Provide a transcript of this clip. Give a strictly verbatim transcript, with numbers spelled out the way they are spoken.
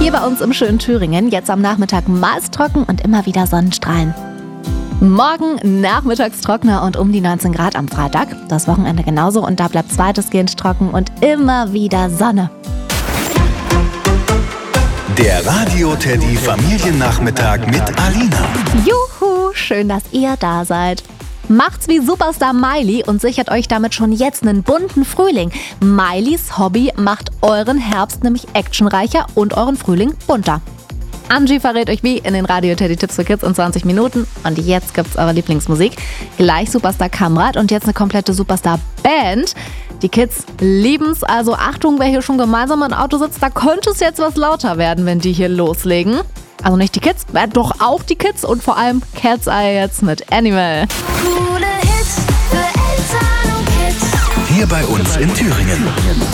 Hier bei uns im schönen Thüringen, jetzt am Nachmittag meist trocken und immer wieder Sonnenstrahlen. Morgen nachmittags trockener und um die neunzehn Grad am Freitag. Das Wochenende genauso und da bleibt es weitestgehend trocken und immer wieder Sonne. Der Radio-Teddy Familiennachmittag mit Alina. Juhu, schön, dass ihr da seid. Macht's wie Superstar Miley und sichert euch damit schon jetzt einen bunten Frühling. Miley's Hobby macht euren Herbst nämlich actionreicher und euren Frühling bunter. Angie verrät euch wie in den Radio-Teddy-Tipps für Kids in zwanzig Minuten. Und jetzt gibt's eure Lieblingsmusik. Gleich Superstar Kamrat und jetzt eine komplette Superstar-Band. Die Kids lieben's, also Achtung, wer hier schon gemeinsam im Auto sitzt, da könnte es jetzt was lauter werden, wenn die hier loslegen. Also nicht die Kids, doch auch die Kids und vor allem Cat's Eye jetzt mit Animal. Coole Hits für Eltern und Kids. Hier bei uns in Thüringen.